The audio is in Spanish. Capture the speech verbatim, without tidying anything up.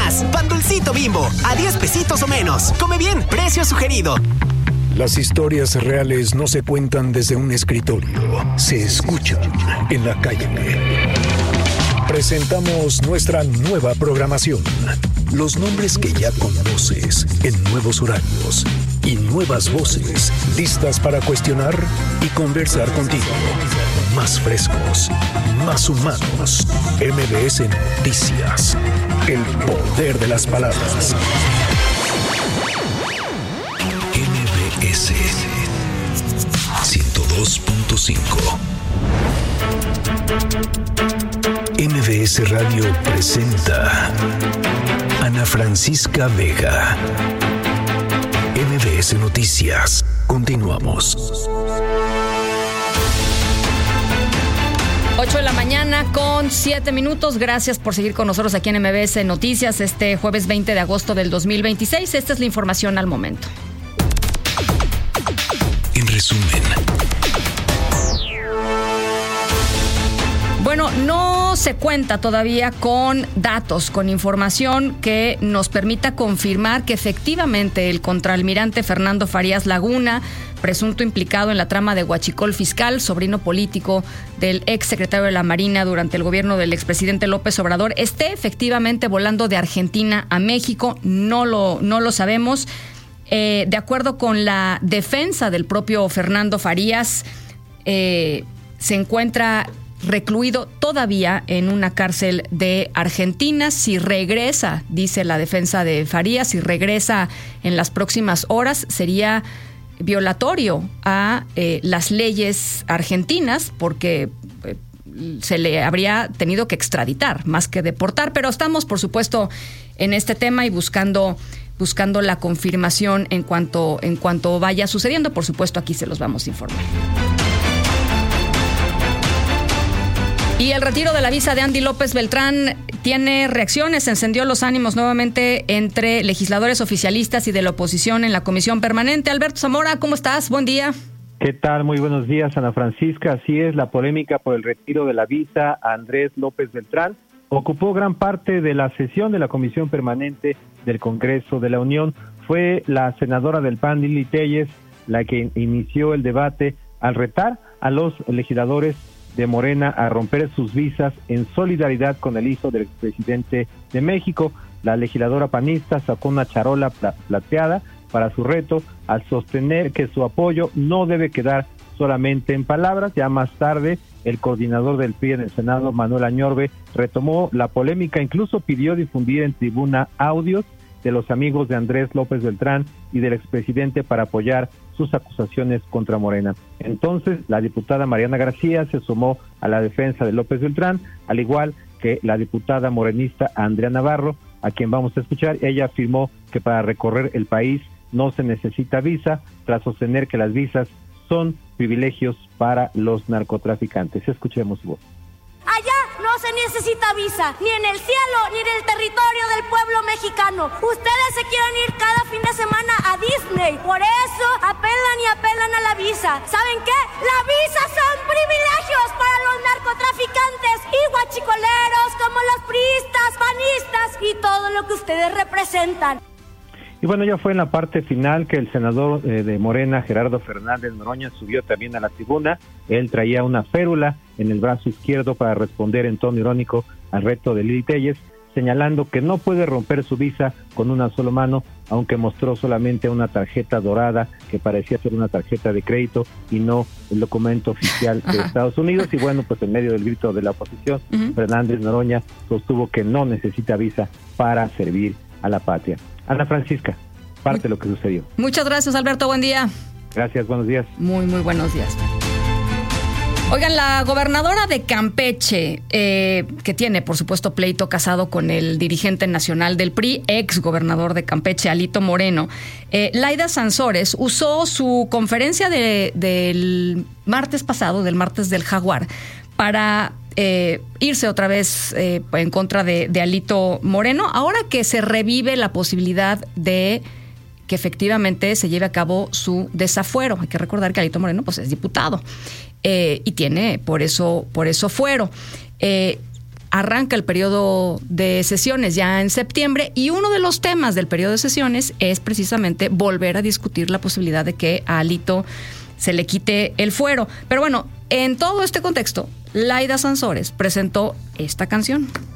más. Pan Dulcito Bimbo, a diez pesitos o menos. Come bien, precio sugerido. Las historias reales no se cuentan desde un escritorio, se escuchan en la calle. Presentamos nuestra nueva programación. Los nombres que ya conoces en nuevos horarios y nuevas voces listas para cuestionar y conversar contigo. Más frescos, más humanos. M B S Noticias. El poder de las palabras. M B S ciento dos punto cinco. M B S Radio presenta Ana Francisca Vega. M B S Noticias. Continuamos. ocho de la mañana con siete minutos. Gracias por seguir con nosotros aquí en M B S Noticias este jueves veinte de agosto del dos mil veintiséis. Esta es la información al momento. En resumen. Bueno, no se cuenta todavía con datos, con información que nos permita confirmar que efectivamente el contraalmirante Fernando Farías Laguna, presunto implicado en la trama de Huachicol Fiscal, sobrino político del ex secretario de la Marina durante el gobierno del expresidente López Obrador, esté efectivamente volando de Argentina a México. No lo, no lo sabemos. Eh, de acuerdo con la defensa del propio Fernando Farías, eh, se encuentra recluido todavía en una cárcel de Argentina. Si regresa, dice la defensa de Farías, si regresa en las próximas horas, sería violatorio a eh, las leyes argentinas, porque eh, se le habría tenido que extraditar más que deportar. Pero estamos, por supuesto, en este tema y buscando buscando la confirmación en cuanto en cuanto vaya sucediendo. Por supuesto, aquí se los vamos a informar. Y el retiro de la visa de Andy López Beltrán tiene reacciones, encendió los ánimos nuevamente entre legisladores oficialistas y de la oposición en la comisión permanente. Alberto Zamora, ¿cómo estás? Buen día. ¿Qué tal? Muy buenos días, Ana Francisca. Así es, la polémica por el retiro de la visa a Andrés López Beltrán ocupó gran parte de la sesión de la comisión permanente del Congreso de la Unión. Fue la senadora del P A N, Lili Téllez, la que inició el debate al retar a los legisladores de Morena a romper sus visas en solidaridad con el hijo del expresidente de México. La legisladora panista sacó una charola plateada para su reto al sostener que su apoyo no debe quedar solamente en palabras. Ya más tarde, el coordinador del P R I en el Senado, Manuel Añorbe, retomó la polémica, incluso pidió difundir en tribuna audios de los amigos de Andrés López Beltrán y del expresidente para apoyar sus acusaciones contra Morena. Entonces, la diputada Mariana García se sumó a la defensa de López Beltrán, al igual que la diputada morenista Andrea Navarro, a quien vamos a escuchar. Ella afirmó que para recorrer el país no se necesita visa, tras sostener que las visas son privilegios para los narcotraficantes. Escuchemos su voz. Allá no se necesita visa, ni en el cielo, ni en el territorio del pueblo mexicano. Ustedes se quieren ir cada fin de semana a Disney, por eso apelan y apelan a la visa. ¿Saben qué? La visa son privilegios para los narcotraficantes y guachicoleros como los priistas, panistas y todo lo que ustedes representan. Y bueno, ya fue en la parte final que el senador eh, de Morena, Gerardo Fernández Noroña, subió también a la tribuna. Él traía una férula en el brazo izquierdo para responder en tono irónico al reto de Lili Téllez, señalando que no puede romper su visa con una sola mano, aunque mostró solamente una tarjeta dorada que parecía ser una tarjeta de crédito y no el documento oficial de Ajá. Estados Unidos. Y bueno, pues en medio del grito de la oposición, uh-huh. Fernández Noroña sostuvo que no necesita visa para servir a la patria. Ana Francisca, parte de lo que sucedió. Muchas gracias, Alberto. Buen día. Gracias, buenos días. Muy, muy buenos días. Oigan, la gobernadora de Campeche, eh, que tiene, por supuesto, pleito casado con el dirigente nacional del P R I, ex gobernador de Campeche, Alito Moreno, eh, Laida Sansores, usó su conferencia de, del martes pasado, del martes del Jaguar, para eh, irse otra vez eh, en contra de, de Alito Moreno, ahora que se revive la posibilidad de que efectivamente se lleve a cabo su desafuero. Hay que recordar que Alito Moreno pues es diputado eh, y tiene por eso, por eso fuero. Eh, arranca el periodo de sesiones ya en septiembre y uno de los temas del periodo de sesiones es precisamente volver a discutir la posibilidad de que a Alito se le quite el fuero. Pero bueno, en todo este contexto, Laida Sansores presentó esta canción.